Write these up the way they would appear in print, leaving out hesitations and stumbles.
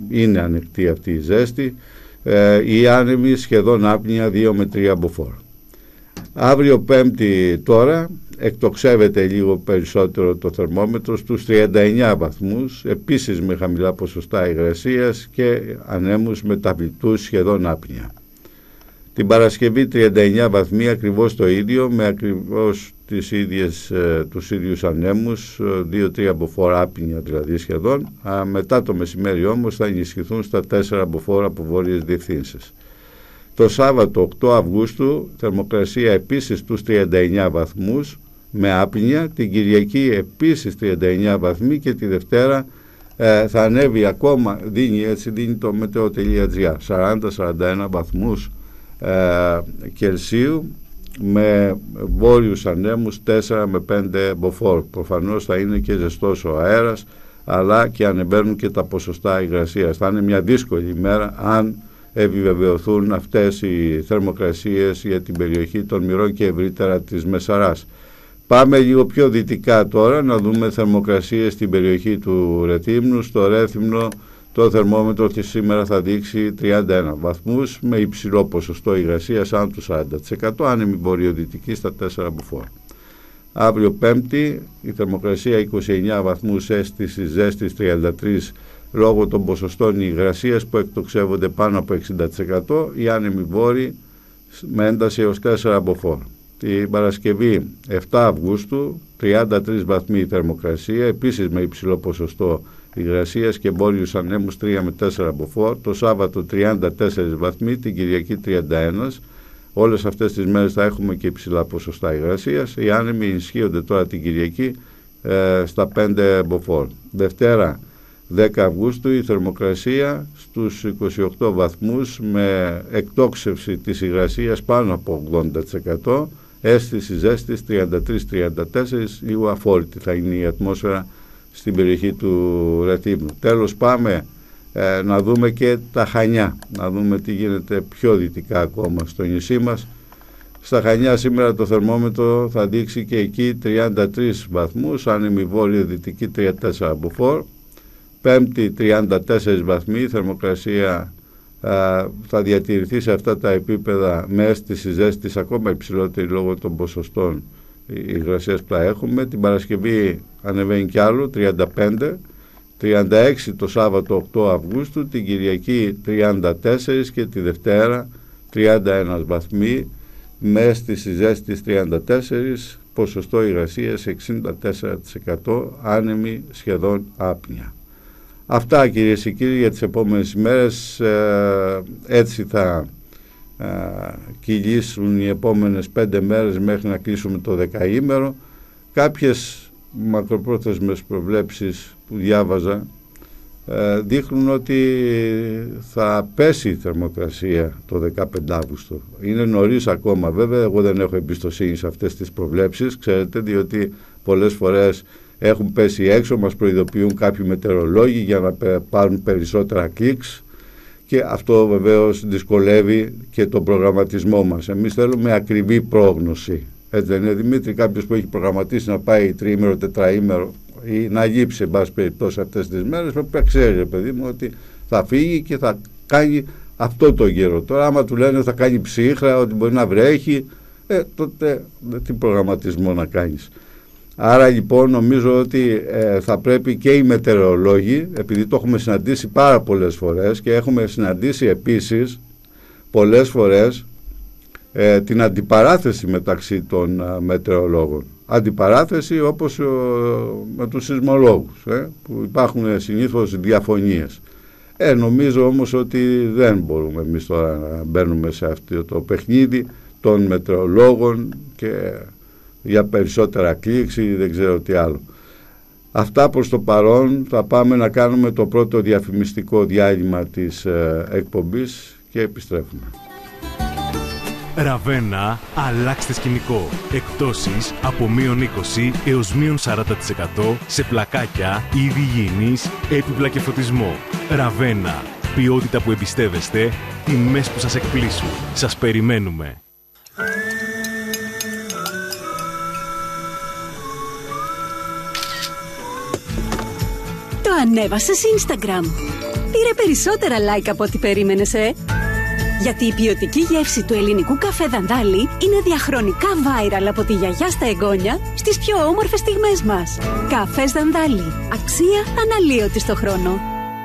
είναι ανοιχτή αυτή η ζέστη. Οι άνεμοι σχεδόν άπνοια 2 με 3 μποφόρ. Αύριο Πέμπτη τώρα εκτοξεύεται λίγο περισσότερο το θερμόμετρο στους 39 βαθμούς, επίσης με χαμηλά ποσοστά υγρασίας και ανέμους μεταβλητούς σχεδόν άπνοια. Την Παρασκευή 39 βαθμοί, ακριβώς το ίδιο, με ακριβώς τους ίδιους ανέμους, 2-3 μποφόρ άπνοια δηλαδή σχεδόν. Μετά το μεσημέρι όμως θα ενισχυθούν στα 4 μποφόρ από βόρειες διευθύνσεις. Το Σάββατο 8 Αυγούστου θερμοκρασία επίσης στους 39 βαθμούς με άπνοια. Την Κυριακή επίσης 39 βαθμοί και τη Δευτέρα θα ανέβει ακόμα, δίνει το meteo.gr, 40-41 βαθμούς Κελσίου με βόρειους ανέμους 4 με 5 μποφόρ. Προφανώς θα είναι και ζεστός ο αέρας, αλλά και ανεβαίνουν και τα ποσοστά υγρασίας. Θα είναι μια δύσκολη ημέρα αν επιβεβαιωθούν αυτές οι θερμοκρασίες για την περιοχή των Μυρών και ευρύτερα της Μεσαράς. Πάμε λίγο πιο δυτικά τώρα να δούμε θερμοκρασίες στην περιοχή του Ρεθύμνου. Στο Ρέθυμνο το θερμόμετρο της σήμερα θα δείξει 31 βαθμούς με υψηλό ποσοστό υγρασίας άνω του 40%, άνεμη βορειοδυτική στα 4 μποφόρ. Αύριο Πέμπτη η θερμοκρασία 29 βαθμούς, αίσθηση ζέστης 33 λόγω των ποσοστών υγρασίας που εκτοξεύονται πάνω από 60%, οι άνεμοι βόρειοι με ένταση έως 4 μποφόρ. Την Παρασκευή 7 Αυγούστου 33 βαθμοί θερμοκρασία, επίσης με υψηλό ποσοστό υγρασίας και βόρειους ανέμους 3 με 4 μποφόρ. Το Σάββατο 34 βαθμοί, την Κυριακή 31. Όλες αυτές τις μέρες θα έχουμε και υψηλά ποσοστά υγρασίας. Οι άνεμοι ενισχύονται τώρα την Κυριακή στα 5 μποφόρ. Δευτέρα 10 Αυγούστου η θερμοκρασία στους 28 βαθμούς με εκτόξευση της υγρασίας πάνω από 80%, αίσθηση ζέστης 33-34, λίγο αφόρητη θα είναι η ατμόσφαιρα στην περιοχή του Ρεθύμνου. Τέλος πάμε να δούμε και τα Χανιά, να δούμε τι γίνεται πιο δυτικά ακόμα στο νησί μας. Στα Χανιά σήμερα το θερμόμετρο θα δείξει και εκεί 33 βαθμούς, άνεμη βόρειο δυτική 34 μποφόρ. Πέμπτη 34 βαθμοί, η θερμοκρασία θα διατηρηθεί σε αυτά τα επίπεδα με αίσθηση ζέστης ακόμα υψηλότερη λόγω των ποσοστών υγρασίας που θα έχουμε. Την Παρασκευή ανεβαίνει κι άλλο 35, 36 το Σάββατο 8 Αυγούστου, την Κυριακή 34 και τη Δευτέρα 31 βαθμοί με αίσθηση ζέστης 34, ποσοστό υγρασίας 64%, άνεμη σχεδόν άπνοια. Αυτά κυρίες και κύριοι για τις επόμενες ημέρες. Έτσι θα κυλήσουν οι επόμενες 5 μέρες μέχρι να κλείσουμε το δεκαήμερο. Κάποιες μακροπρόθεσμες προβλέψεις που διάβαζα δείχνουν ότι θα πέσει η θερμοκρασία το 15 Αύγουστο. Είναι νωρίς ακόμα βέβαια, εγώ δεν έχω εμπιστοσύνη σε αυτές τις προβλέψεις, ξέρετε, διότι πολλές φορές έχουν πέσει έξω, μας προειδοποιούν κάποιοι μετεωρολόγοι για να πάρουν περισσότερα κλικς και αυτό βεβαίως δυσκολεύει και τον προγραμματισμό μας. Εμείς θέλουμε ακριβή πρόγνωση. Έτσι δεν είναι, Δημήτρη? Κάποιος που έχει προγραμματίσει να πάει τριήμερο, τετραήμερο ή να γύψει εν πάση περιπτώσει αυτές τις μέρες, πρέπει να ξέρει, παιδί μου, ότι θα φύγει και θα κάνει αυτό το καιρό. Τώρα άμα του λένε θα κάνει ψύχρα, ότι μπορεί να βρέχει, τότε τι προγραμματισμό να κάνεις? Άρα λοιπόν νομίζω ότι θα πρέπει και οι μετεωρολόγοι, επειδή το έχουμε συναντήσει πάρα πολλές φορές και έχουμε συναντήσει επίσης πολλές φορές την αντιπαράθεση μεταξύ των μετεωρολόγων. Αντιπαράθεση όπως με τους σεισμολόγους, που υπάρχουν συνήθως διαφωνίες. Νομίζω όμως ότι δεν μπορούμε εμείς τώρα να μπαίνουμε σε αυτό το παιχνίδι των μετεωρολόγων και για περισσότερα κλίξη ή δεν ξέρω τι άλλο. Αυτά προς το παρόν. Θα πάμε να κάνουμε το πρώτο διαφημιστικό διάλειμμα της εκπομπής και επιστρέφουμε. Ραβένα, αλλάξτε σκηνικό. Εκπτώσεις από -20 έως -40% σε πλακάκια, είδη υγιεινής, έπιπλα και φωτισμό. Ραβένα, ποιότητα που εμπιστεύεστε, τιμές που σας εκπλήσουν. Σας περιμένουμε. Το ανέβασες Instagram. πήρε περισσότερα like από ό,τι περίμενες, Γιατί η ποιοτική γεύση του ελληνικού καφέ Δανδάλη είναι διαχρονικά viral από τη γιαγιά στα εγγόνια στις πιο όμορφες στιγμές μας. Καφές Δανδάλη. Αξία αναλύωτη στο χρόνο.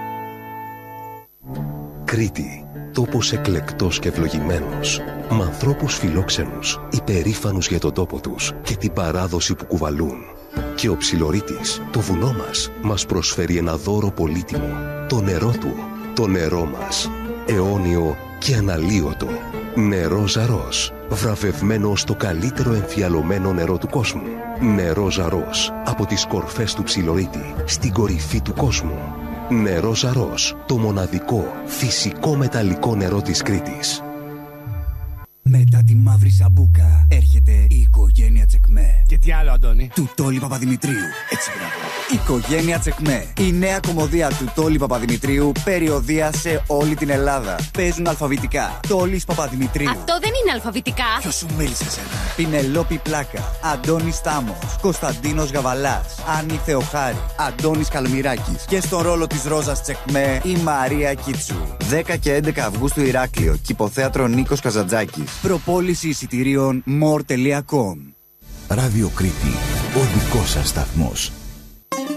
Κρήτη. Τόπος εκλεκτός και ευλογημένος. Με ανθρώπους φιλόξενους, υπερήφανους για τον τόπο τους και την παράδοση που κουβαλούν. Και ο Ψιλορίτης, το βουνό μας προσφέρει ένα δώρο πολύτιμο. Το νερό του. Το νερό μας. Αιώνιο και αναλύωτο. Νερό Ζαρός. Βραβευμένο στο καλύτερο εμφιαλωμένο νερό του κόσμου. Νερό Ζαρός. Από τις κορφές του Ψιλορίτη, στην κορυφή του κόσμου. Νερό Ζαρός. Το μοναδικό φυσικό μεταλλικό νερό της Κρήτης. Μετά τη μαύρη σαμπούκα έρχεται η οικογένεια Τσεκμέ. Και τι άλλο, Αντώνη? Του Τόλι Παπαδημητρίου. Έτσι, μπράβο. Οικογένεια Τσεκμέ. Η νέα κομμωδία του Τόλι Παπαδημητρίου, περιοδεία σε όλη την Ελλάδα. Παίζουν αλφαβητικά. Τόλις Παπαδημητρίου. Αυτό δεν είναι αλφαβητικά. Ποιος σου μίλησε εσένα? Πινελόπη Πλάκα. Αντώνης Τάμος. Κωνσταντίνος Γαβαλάς. Άννη Θεοχάρη. Αντώνης Καλμυράκης. Και στον ρόλο της Ρόζας Τσεκμέ η Μαρία Κίτσου. 10 και 11 Αυγούστου Ηράκλειο. Κηποθέατρο Νίκος Καζαντζάκης. Προπόληση εισιτηρίων more.com. Ράδιο Κρήτη. Ο δικός σας σταθμός.